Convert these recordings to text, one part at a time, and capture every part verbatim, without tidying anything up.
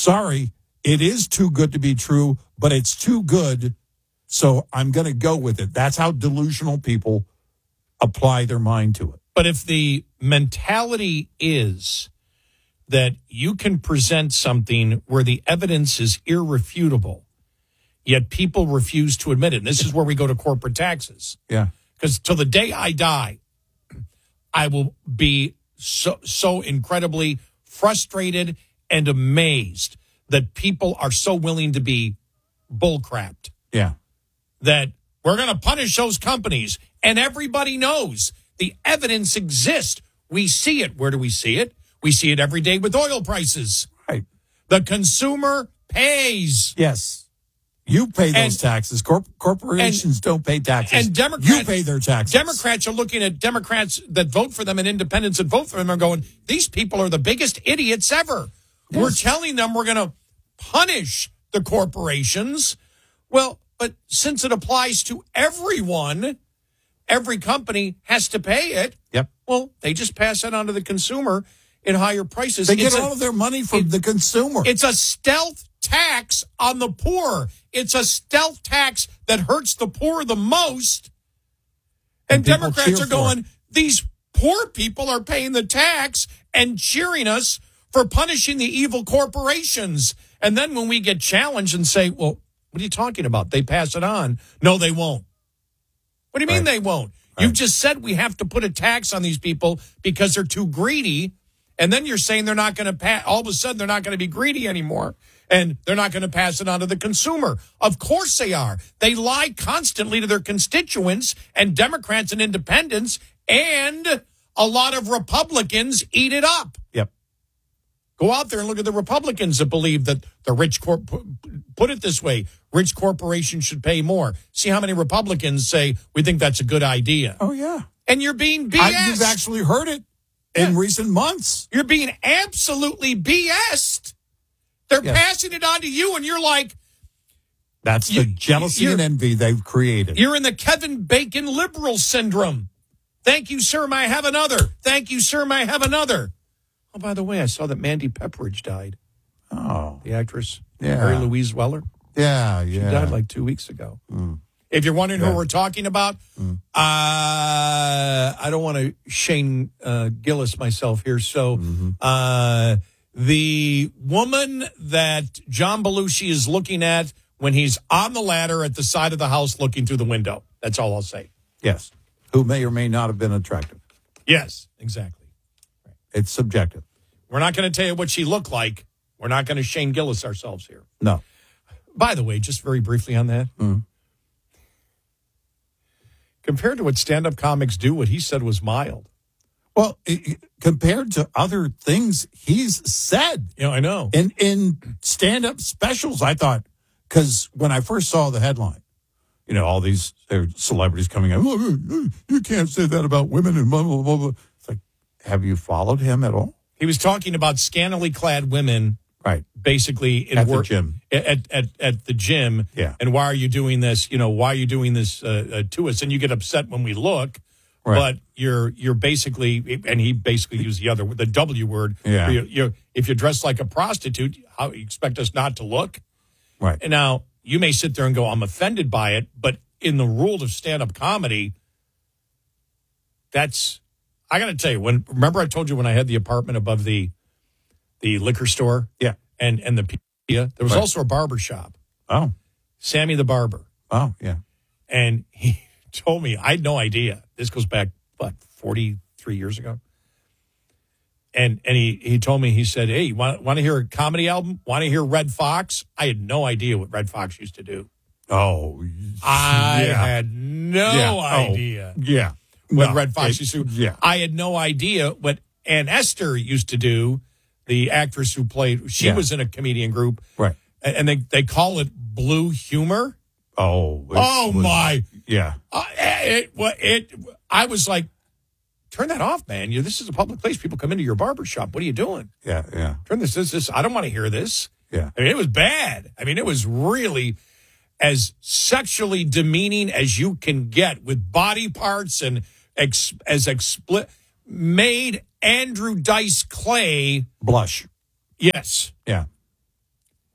sorry, it is too good to be true, but it's too good, so I'm going to go with it. That's how delusional people apply their mind to it. But if the mentality is that you can present something where the evidence is irrefutable, yet people refuse to admit it, and this is where we go to corporate taxes. Yeah. Because till the day I die, I will be so, so incredibly frustrated and amazed that people are so willing to be bullcrapped. Yeah. That we're going to punish those companies. And everybody knows the evidence exists. We see it. Where do we see it? We see it every day with oil prices. Right. The consumer pays. Yes. You pay those And- taxes. Corp- corporations and- don't pay taxes. And Democrats, you pay their taxes. Democrats are looking at Democrats that vote for them and independents that vote for them and going, these people are the biggest idiots ever. Yes. We're telling them we're going to punish the corporations. Well, but since it applies to everyone, every company has to pay it. Yep. Well, they just pass it on to the consumer in higher prices. They get It's a- all of their money from it- the consumer. It's a stealth tax on the poor. It's a stealth tax that hurts the poor the most. And, And people Democrats cheer are for going, it. these poor people are paying the tax and cheering us for punishing the evil corporations. And then when we get challenged and say, well, what are you talking about? They pass it on. No, they won't. What do you mean Right. they won't? Right. You've just said we have to put a tax on these people because they're too greedy. And then you're saying they're not going to pass. All of a sudden, they're not going to be greedy anymore. And they're not going to pass it on to the consumer. Of course they are. They lie constantly to their constituents, and Democrats and independents and a lot of Republicans eat it up. Yep. Go out there and look at the Republicans that believe that the rich corp, put it this way, rich corporations should pay more. See how many Republicans say, we think that's a good idea. Oh, yeah. And you're being B S. I, you've actually heard it in Yeah. recent months. You're being absolutely B S'd. They're Yes. passing it on to you, and you're like, That's the You- jealousy you're- and envy they've created. you're in the Kevin Bacon liberal syndrome. Thank you, sir. May I have another? Thank you, sir. May I have another? Oh, by the way, I saw that Mandy Pepperidge died. Oh, The actress, Yeah. Mary Louise Weller. yeah, She yeah. died like two weeks ago. If you're wondering Yeah. who we're talking about, uh, I don't want to Shane uh, Gillis myself here. So uh, the woman that John Belushi is looking at when he's on the ladder at the side of the house looking through the window. That's all I'll say. Yes. Who may or may not have been attractive. Yes, exactly. It's subjective. We're not going to tell you what she looked like. We're not going to Shane Gillis ourselves here. No. By the way, just very briefly on that. Mm. Compared to what stand-up comics do, what he said was mild. Well, i- i- compared to other things he's said You know, I know. in, in stand-up specials, I thought, because when I first saw the headline, you know, all these uh, celebrities coming out, oh, you can't say that about women and blah, blah, blah, blah. It's like, have you followed him at all? He was talking about scantily clad women, Right. basically in At the work, gym. At, at at the gym. Yeah. And why are you doing this? You know, why are you doing this uh, uh, to us? And you get upset when we look, Right. but you're you're basically, and he basically used the other the W word. Yeah. You're, you're, if you're dressed like a prostitute, how you expect us not to look? Right. And now you may sit there and go, I'm offended by it, but in the rule of stand-up comedy, that's, I got to tell you, when remember I told you when I had the apartment above the the liquor store? Yeah. And and the pizzeria, there was Right. also a barber shop, Oh. Sammy the Barber. Oh, yeah. And he told me, I had no idea. This goes back, what, forty-three years ago? And and he, he told me, he said, hey, want, want to hear a comedy album? Want to hear Red Fox? I had no idea what Red Fox used to do. Oh. I yeah. had no Yeah. Oh, idea Yeah. what No, Red Fox it- used to do. Yeah. I had no idea what Ann Esther used to do, the actress who played, she Yeah. was in a comedian group. Right. And and they, they call it blue humor. Oh. it Oh, was- my. Yeah. Uh, it, it, it, I was like, turn that off, man. You, this is a public place. People come into your barber shop. What are you doing? Yeah. Yeah. Turn this, this, this. I don't want to hear this. Yeah. I mean, it was bad. I mean, it was really as sexually demeaning as you can get with body parts and ex, as expli- made Andrew Dice Clay. Blush. Yes. Yeah.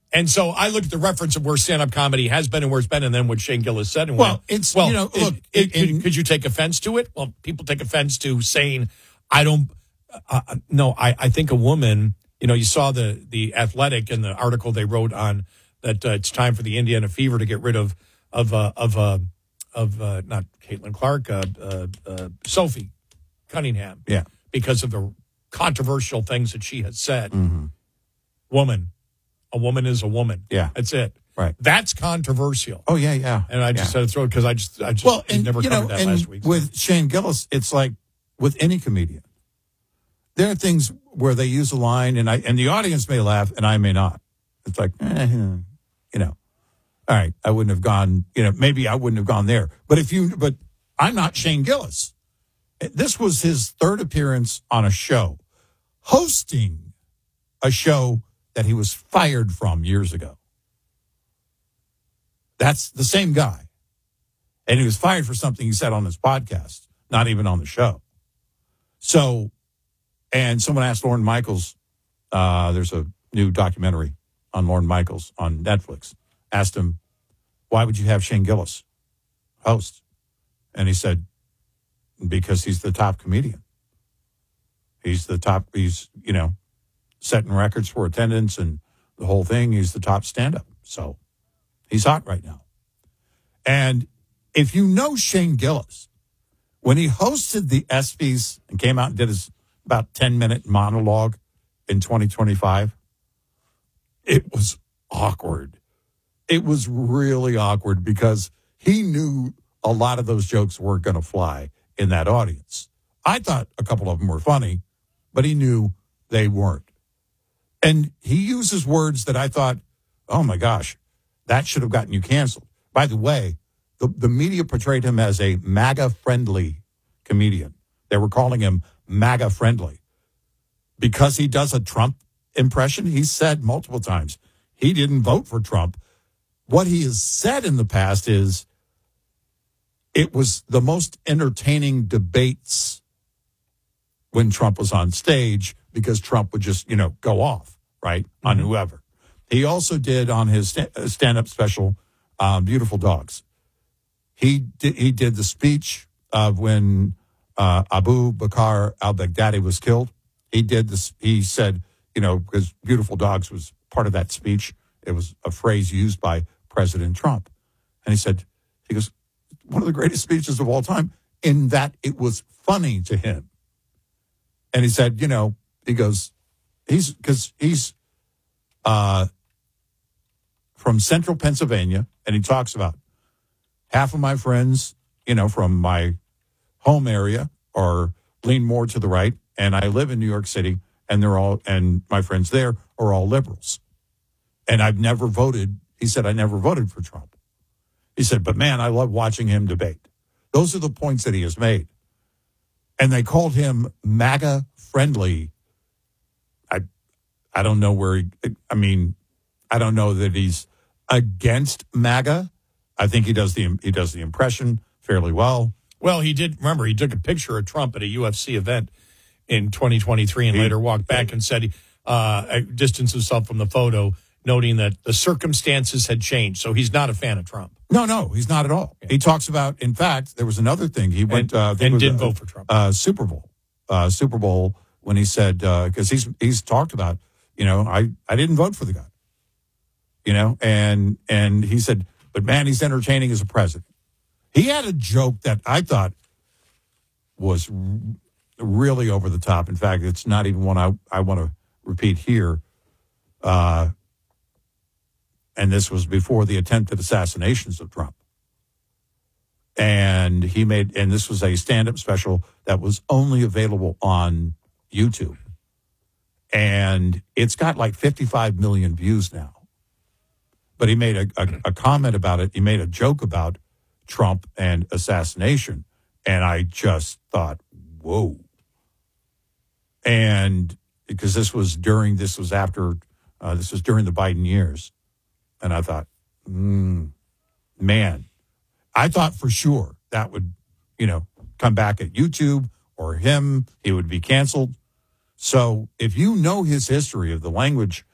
And so I look at the reference of where stand-up comedy has been and where it's been, and then what Shane Gillis said. And Well, went, it's, well, you know, it- look, it- in- could, could you take offense to it? Well, people take offense to saying, I don't, uh, no, I, I think a woman, you know, you saw the, the Athletic and the article they wrote on that uh, it's time for the Indiana Fever to get rid of, of, uh, of, uh, of uh, not Caitlin Clark, uh, uh, uh, Sophie Cunningham. Yeah. Because of the controversial things that she has said. Mm-hmm. Woman. A woman is a woman. Yeah. That's it. Right. That's controversial. Oh, yeah, yeah. And I just yeah. had to throw it because I just, I just Well, we and, never you covered know, that and last week. so. with Shane Gillis, it's like with any comedian. There are things where they use a line, and I and the audience may laugh, and I may not. It's like, eh, you know, all right, I wouldn't have gone, you know, maybe I wouldn't have gone there. But if you, but I'm not Shane Gillis. This was his third appearance on a show, hosting a show that he was fired from years ago. That's the same guy. And he was fired for something he said on his podcast, not even on the show. So, and someone asked Lorne Michaels, uh, there's a new documentary on Lorne Michaels on Netflix, asked him, why would you have Shane Gillis host? And he said, because he's the top comedian. He's the top, he's, you know, setting records for attendance and the whole thing. He's the top stand-up. So he's hot right now. And if you know Shane Gillis, when he hosted the ESPYs and came out and did his about ten-minute monologue in twenty twenty-five, it was awkward. It was really awkward because he knew a lot of those jokes weren't going to fly in that audience. I thought a couple of them were funny, but he knew they weren't. And he uses words that I thought, oh, my gosh, that should have gotten you canceled. By the way, the, the media portrayed him as a MAGA-friendly comedian. They were calling him MAGA-friendly because he does a Trump impression. He said multiple times he didn't vote for Trump. What he has said in the past is it was the most entertaining debates when Trump was on stage because Trump would just, you know, go off, right, on mm-hmm. whoever. He also did on his st- stand-up special, um, Beautiful Dogs. He did, he did the speech of when uh, Abu Bakr al-Baghdadi was killed. He did this. He said, you know, because Beautiful Dogs was part of that speech. It was a phrase used by President Trump. And he said, he goes, one of the greatest speeches of all time in that it was funny to him. And he said, you know, he goes, he's, because he's uh, from central Pennsylvania, and he talks about half of my friends, you know, from my home area are lean more to the right, and I live in New York City, and they're all, and my friends there are all liberals. And I've never voted, he said, I never voted for Trump. He said, but man, I love watching him debate. Those are the points that he has made. And they called him MAGA friendly. I I don't know where he, I mean, I don't know that he's against MAGA. I think he does the he does the impression fairly well. Well, he did, remember, he took a picture of Trump at a U F C event in twenty twenty-three and he, later walked back and said he uh, distanced himself from the photo, noting that the circumstances had changed. So he's not a fan of Trump. No, no, he's not at all. Yeah. He talks about, in fact, there was another thing. He went and, uh, and didn't vote for Trump. Uh, Super Bowl, uh, Super Bowl when he said because uh, he's he's talked about, you know, I, I didn't vote for the guy, you know, and and he said, but man, he's entertaining as a president. He had a joke that I thought was r- really over the top. In fact, it's not even one I I want to repeat here. Uh, And this was before the attempted assassinations of Trump. And he made, and this was a stand-up special that was only available on YouTube. And it's got like fifty-five million views now. But he made a, a, a comment about it. He made a joke about Trump and assassination. And I just thought, whoa. And because this was during, this was after, uh, this was during the Biden years. And I thought, mm, man, I thought for sure that would, you know, come back at YouTube or him. He would be canceled. So if you know his history of the language